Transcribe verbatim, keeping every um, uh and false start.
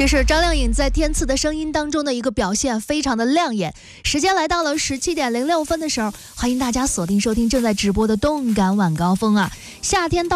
这是张靓颖在天赐的声音当中的一个表现，非常的亮眼。时间来到了十七点零六分的时候，欢迎大家锁定收听正在直播的动感晚高峰啊，夏天到